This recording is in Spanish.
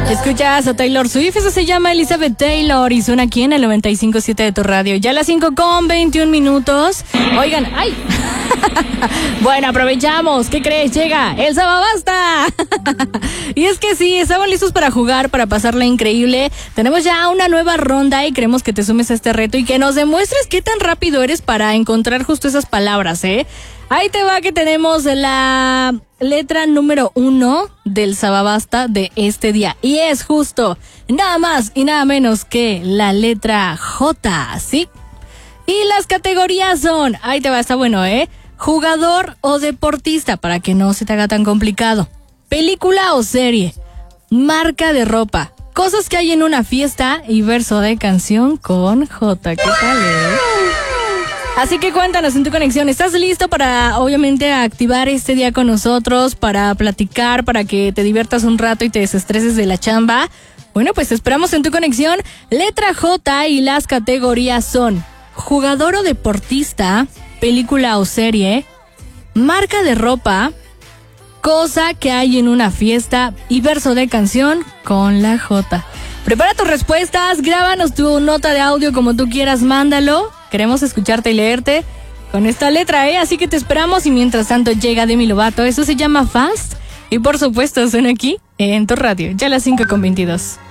Escuchas a Taylor Swift, eso se llama Elizabeth Taylor y suena aquí en el 95.7 de tu radio. Ya a las 5:21. Oigan, ¡ay! Bueno, aprovechamos. ¿Qué crees? Llega el Sababasta. Y es que sí, estamos listos para jugar, para pasarla increíble. Tenemos ya una nueva ronda y queremos que te sumes a este reto y que nos demuestres qué tan rápido eres para encontrar justo esas palabras, ¿eh? Ahí te va que tenemos la letra número 1 del Sababasta de este día. Y es justo nada más y nada menos que la letra J, ¿sí? Y las categorías son, ahí te va, está bueno, jugador o deportista, para que no se te haga tan complicado. Película o serie. Marca de ropa. Cosas que hay en una fiesta y verso de canción con J. ¿Qué tal, Así que cuéntanos en tu conexión, ¿estás listo para, obviamente, activar este día con nosotros, para platicar, para que te diviertas un rato y te desestreses de la chamba? Bueno, pues te esperamos en tu conexión. Letra J y las categorías son jugador o deportista, película o serie, marca de ropa, cosa que hay en una fiesta y verso de canción con la J. Prepara tus respuestas, grábanos tu nota de audio como tú quieras, mándalo. Queremos escucharte y leerte con esta letra, así que te esperamos y mientras tanto llega Demi Lovato, eso se llama Fast y por supuesto suena aquí en tu radio, ya a las 5:22.